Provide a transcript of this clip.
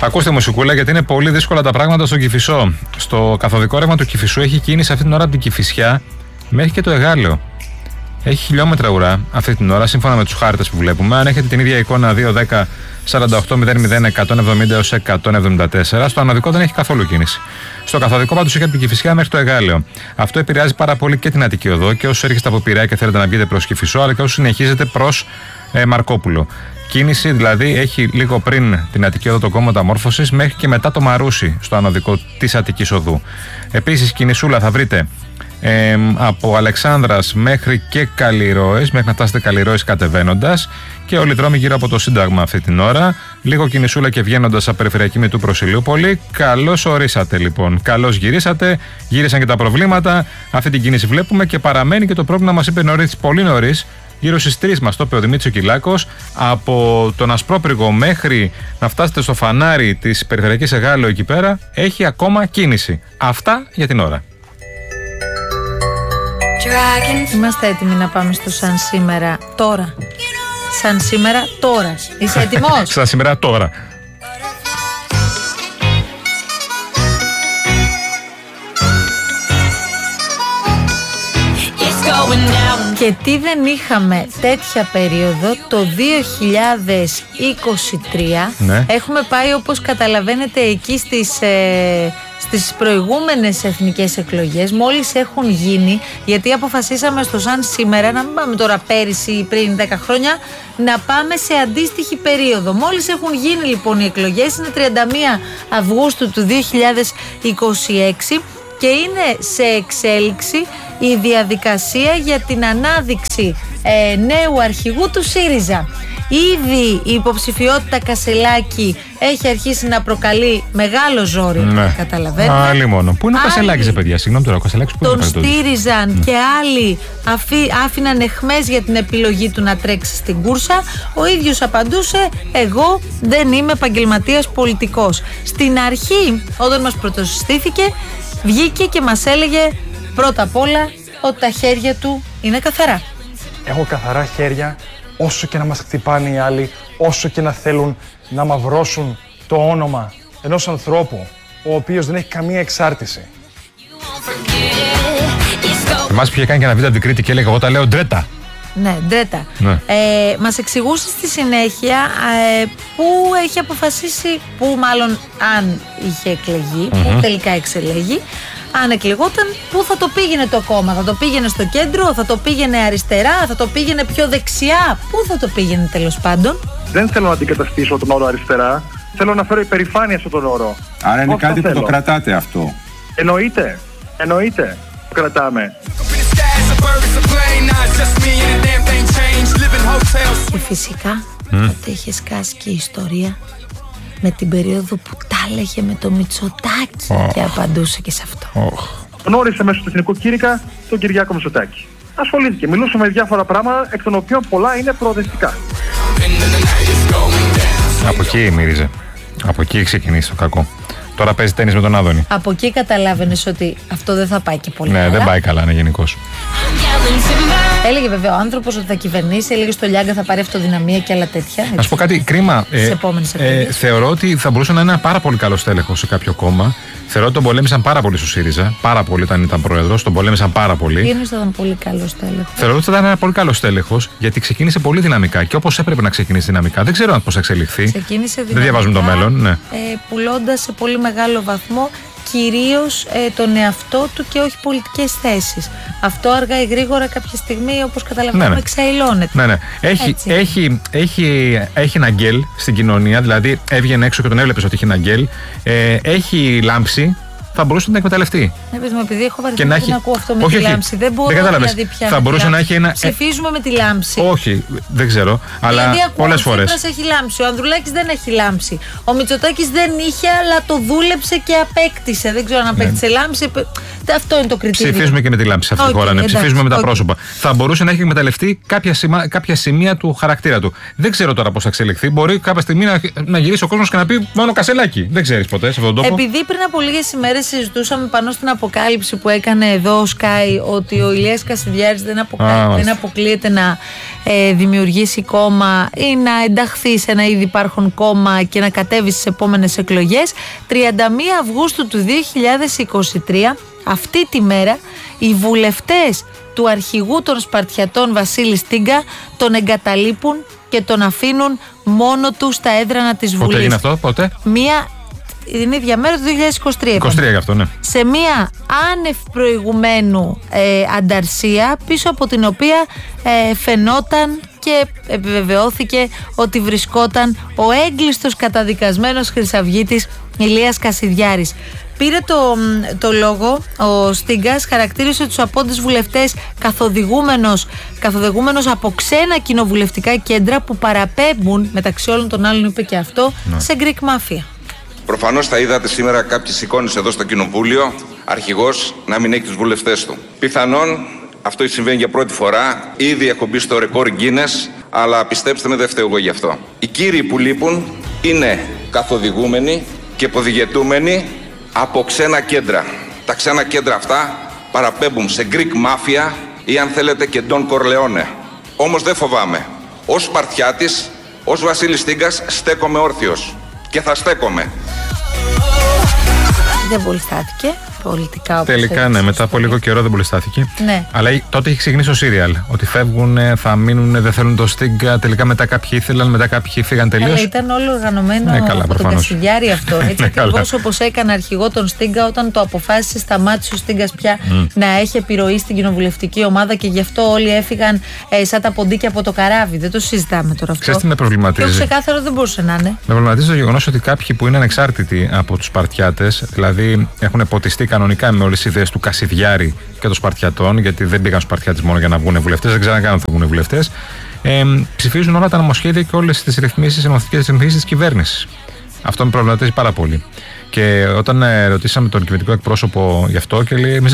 Ακούστε μουσικούλα, γιατί είναι πολύ δύσκολα τα πράγματα στον Κηφισό. Στο καθοδικό ρεύμα του Κηφισού έχει κίνηση αυτή την ώρα από την Κηφισιά μέχρι και το Εγάλεο. Έχει χιλιόμετρα ουρά αυτή την ώρα, σύμφωνα με τους χάρτες που βλέπουμε. Αν έχετε την ίδια εικόνα 210 48 00 170 έως 174, στο ανωδικό δεν έχει καθόλου κίνηση. Στο καθοδικό πάντως έχει από την Κηφισιά μέχρι το Εγάλεο. Αυτό επηρεάζει πάρα πολύ και την Αττική Οδό και όσους έρχεστε από Πειραιά και θέλετε να βγείτε προς Κηφισό, αλλά και όσους συνεχίζετε προς Μαρκόπουλο. Κίνηση δηλαδή έχει λίγο πριν την Αττική Οδό, το κόμμα Μεταμόρφωσης, μέχρι και μετά το Μαρούσι στο ανωδικό της Αττικής Οδού. Επίσης, κινησούλα θα βρείτε από Αλεξάνδρας μέχρι και Καλλιρόες, μέχρι να φτάσετε Καλλιρόες κατεβαίνοντας, και όλοι οι δρόμοι γύρω από το Σύνταγμα αυτή την ώρα. Λίγο κινησούλα και βγαίνοντας από περιφερειακή Μητού προς Ηλιούπολη. Καλώς ορίσατε λοιπόν. Καλώς γυρίσατε. Γύρισαν και τα προβλήματα. Αυτή την κίνηση βλέπουμε και παραμένει και το πρόβλημα, μας είπε νωρίς, πολύ νωρίς. Γύρω στις 3 μας το είπε ο Δημήτρης ο Κυλάκος, από τον Ασπρόπυργο μέχρι να φτάσετε στο φανάρι της περιφερειακής Εγάλεο εκεί πέρα, έχει ακόμα κίνηση. Αυτά για την ώρα. Είμαστε έτοιμοι να πάμε στο Σαν Σήμερα τώρα. Σαν Σήμερα τώρα. Είσαι έτοιμος? Σαν Σήμερα τώρα. Και τι δεν είχαμε τέτοια περίοδο το 2023. Ναι. Έχουμε πάει, όπως καταλαβαίνετε, εκεί στις προηγούμενες εθνικές εκλογές. Μόλις έχουν γίνει, γιατί αποφασίσαμε στο Σαν Σήμερα να μην πάμε τώρα πέρυσι ή πριν 10 χρόνια, να πάμε σε αντίστοιχη περίοδο. Μόλις έχουν γίνει λοιπόν οι εκλογές, είναι 31 Αυγούστου του 2026 και είναι σε εξέλιξη η διαδικασία για την ανάδειξη νέου αρχηγού του ΣΥΡΙΖΑ. Ήδη η υποψηφιότητα Κασελάκη έχει αρχίσει να προκαλεί μεγάλο ζόρι. Ναι. Καταλαβαίνετε. Άλλη μόνο. Πού είναι ο Κασελάκης, παιδιά? Συγγνώμη τώρα, ο Κασελάκης που τον στήριζαν και άλλοι άφηναν εχμές για την επιλογή του να τρέξει στην κούρσα. Ο ίδιος απαντούσε: εγώ δεν είμαι επαγγελματίας πολιτικός. Στην αρχή, όταν μας πρωτοσυστήθηκε, βγήκε και μας έλεγε πρώτα απ' όλα ότι τα χέρια του είναι καθαρά. Έχω καθαρά χέρια, όσο και να μας χτυπάνε οι άλλοι, όσο και να θέλουν να μαυρώσουν το όνομα ενός ανθρώπου ο οποίος δεν έχει καμία εξάρτηση. Εμάς που είχε κάνει και ένα βίντεο από την Κρήτη και έλεγε: εγώ τα λέω ντρέτα. Ναι, ντρέτα. Ναι. Μας εξηγούσε στη συνέχεια που έχει αποφασίσει, που μάλλον αν είχε εκλεγεί, που τελικά εξελέγει, αν εκλεγόταν, πού θα το πήγαινε το κόμμα? Θα το πήγαινε στο κέντρο, θα το πήγαινε αριστερά, θα το πήγαινε πιο δεξιά? Πού θα το πήγαινε τέλος πάντων? Δεν θέλω να αντικαταστήσω τον όρο αριστερά, θέλω να φέρω υπερηφάνεια στον όρο. Άρα είναι κάτι που το κρατάτε αυτό? Εννοείται, το κρατάμε. Και φυσικά ότι είχε σκάσει και η ιστορία με την περίοδο που τα έλεγε με το Μητσοτάκη και απαντούσε και σε αυτό. Γνώρισε μέσω του Εθνικού Κήρυκα τον Κυριάκο Μητσοτάκη. Ασχολήθηκε, μιλούσε με διάφορα πράγματα, εκ των οποίων πολλά είναι προοδευτικά. Από εκεί μύριζε. Από εκεί ξεκινήσει το κακό. Τώρα παίζει τένις με τον Άδωνη. Από εκεί καταλάβαινες ότι αυτό δεν θα πάει και πολύ καλά. καλά. Δεν πάει καλά, είναι γενικώς. Έλεγε βέβαια ο άνθρωπος ότι θα κυβερνήσει, έλεγε στο Λιάγκα θα πάρει αυτοδυναμία και άλλα τέτοια. Να σου πω κάτι, κρίμα. Θεωρώ ότι θα μπορούσε να είναι ένα πάρα πολύ καλό στέλεχος σε κάποιο κόμμα. Θεωρώ ότι τον πολέμησαν πάρα πολύ στο ΣΥΡΙΖΑ. Πάρα πολύ όταν ήταν πρόεδρος. Τον πολέμησαν πάρα πολύ. Τι εννοείς θα ήταν πολύ καλό στέλεχος? Θεωρώ ότι θα ήταν ένα πολύ καλό στέλεχος, γιατί ξεκίνησε πολύ δυναμικά και όπως έπρεπε να ξεκινήσει δυναμικά. Δεν ξέρω πώς θα εξελιχθεί. Ξεκίνησε δυναμικά. Δεν διαβάζουμε το μέλλον. Ναι. Πουλώντας σε πολύ μεγάλο βαθμό κυρίως τον εαυτό του και όχι πολιτικές θέσεις. Αυτό αργά ή γρήγορα κάποια στιγμή, όπως καταλαβαίνουμε, εξαϊλώνεται. Ναι. Έχει ένα γκέλ στην κοινωνία, δηλαδή έβγαινε έξω και τον έβλεπες ότι έχει ένα γκέλ. Έχει λάμψη. Θα μπορούσε να την εκμεταλλευτεί. Επειδή έχω βαρεθεί να ακούω αυτό με τη λάμψη. Δεν μπορώ δηλαδή πια. Θα μπορούσε να έχει ένα. Ψηφίζουμε με τη λάμψη. Όχι, δεν ξέρω. Αλλά πολλές φορές. Ο Τσίπρας έχει λάμψει. Ο Ανδρουλάκης δεν έχει λάμψει. Ο Μητσοτάκης δεν είχε, αλλά το δούλεψε και απέκτησε. Δεν ξέρω αν απέκτησε λάμψη. Αυτό είναι το κριτήριο. Ψηφίζουμε και με τη λάμψη σε αυτή τη χώρα. Ναι, ψηφίζουμε με τα πρόσωπα. Θα μπορούσε να έχει εκμεταλλευτεί κάποια σημεία του χαρακτήρα του. Δεν ξέρω τώρα πώς θα εξελιχθεί. Μπορεί κάποια στιγμή να γυρίσει ο κόσμος και να πει μόνο Κασελάκη. Δεν ξέρεις ποτέ σε αυτόν τον τόπο. Επειδή πριν από λίγες ημέρες συζητούσαμε πάνω στην αποκάλυψη που έκανε εδώ ο Sky ότι ο Ηλίας Κασιδιάρης δεν αποκλείεται να δημιουργήσει κόμμα ή να ενταχθεί σε ένα ήδη υπάρχον κόμμα και να κατέβει στις επόμενες εκλογές, 31 Αυγούστου του 2023, αυτή τη μέρα, οι βουλευτές του αρχηγού των Σπαρτιατών Βασίλη Στίγκα τον εγκαταλείπουν και τον αφήνουν μόνο του στα έδρανα της Βουλής. Πότε έγινε αυτό, πότε? Την ίδια μέρα του 2023. 23 γι' αυτό, ναι. Σε μία άνευ προηγουμένου ανταρσία, πίσω από την οποία φαινόταν και επιβεβαιώθηκε ότι βρισκόταν ο έγκλειστος καταδικασμένος χρυσαυγίτης Ηλίας Κασιδιάρης. Πήρε το λόγο ο Στίγκας, χαρακτήρισε τους απόντες βουλευτές καθοδηγούμενος από ξένα κοινοβουλευτικά κέντρα που παραπέμπουν, μεταξύ όλων των άλλων είπε και αυτό, σε Greek Mafia. Προφανώς θα είδατε σήμερα κάποιες εικόνες εδώ στο Κοινοβούλιο, αρχηγός να μην έχει τους βουλευτές του. Πιθανόν αυτό συμβαίνει για πρώτη φορά, ήδη έχω μπει στο ρεκόρ Guinness, αλλά πιστέψτε με, δεν φταίω εγώ γι' αυτό. Οι κύριοι που λείπουν είναι καθοδηγούμενοι και υποδηγετούμενοι από ξένα κέντρα. Τα ξένα κέντρα αυτά παραπέμπουν σε Greek Mafia ή αν θέλετε και Don Corleone. Όμως δεν φοβάμαι. Ως Σπαρτιάτης, ως Βασίλης Στίγκας στέκομαι όρθιος και θα στέκομαι. Δεν πολυστάθηκε πολιτικά. Τελικά, ναι, μετά από λίγο καιρό δεν πολυστάθηκε. Ναι. Αλλά τότε είχε ξεκινήσει ο σύριαλ. Ότι φεύγουν, θα μείνουν, δεν θέλουν το Στίγκα. Τελικά μετά κάποιοι ήθελαν, μετά κάποιοι φύγαν τελείως. Αλλά ήταν όλο οργανωμένο από τον Κασιδιάρη αυτό. Έτσι ακριβώς όπως έκανε αρχηγό τον Στίγκα, όταν το αποφάσισε, σταμάτησε ο Στίγκας πια να έχει επιρροή στην κοινοβουλευτική ομάδα και γι' αυτό όλοι έφυγαν σαν τα ποντίκια από το καράβι. Δεν το συζητάμε τώρα αυτό. Ξέρεις τι με προβληματίζει? Και ξεκάθαρο δεν μπορούσε να είναι. Με προβληματίζει το γεγονός ότι κάποιοι που είναι ανεξάρτητοι από τους Σπαρτιάτες, δηλαδή έχουν ποτιστεί κανονικά με όλες τις ιδέες του Κασιδιάρη και των Σπαρτιατών, γιατί δεν πήγαν στους Σπαρτιάτες μόνο για να βγουν βουλευτές, δεν ξέραν καν αν θα βγουν βουλευτές, ψηφίζουν όλα τα νομοσχέδια και όλες τις ρυθμίσεις, νομοθετικές ρυθμίσεις της κυβέρνησης. Αυτό με προβληματίζει πάρα πολύ. Και όταν ρωτήσαμε τον κυβερνητικό εκπρόσωπο γι' αυτό, και λέει: εμείς